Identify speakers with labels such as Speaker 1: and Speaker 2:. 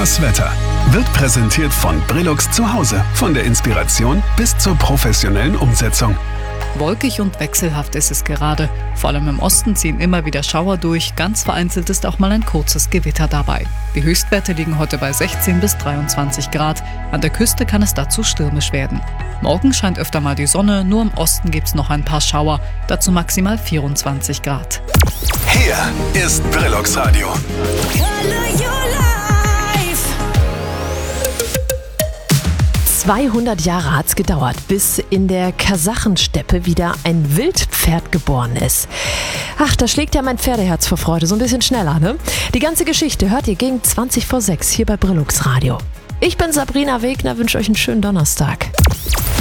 Speaker 1: Das Wetter wird präsentiert von Brillux zu Hause. Von der Inspiration bis zur professionellen Umsetzung.
Speaker 2: Wolkig und wechselhaft ist es gerade. Vor allem im Osten ziehen immer wieder Schauer durch. Ganz vereinzelt ist auch mal ein kurzes Gewitter dabei. Die Höchstwerte liegen heute bei 16 bis 23 Grad. An der Küste kann es dazu stürmisch werden. Morgen scheint öfter mal die Sonne, nur im Osten gibt es noch ein paar Schauer. Dazu maximal 24 Grad.
Speaker 1: Hier ist Brillux Radio.
Speaker 3: 200 Jahre hat es gedauert, bis in der Kasachensteppe wieder ein Wildpferd geboren ist. Ach, da schlägt ja mein Pferdeherz vor Freude so ein bisschen schneller, ne? Die ganze Geschichte hört ihr gegen 20 vor 6 hier bei Brillux Radio. Ich bin Sabrina Wegner, wünsche euch einen schönen Donnerstag.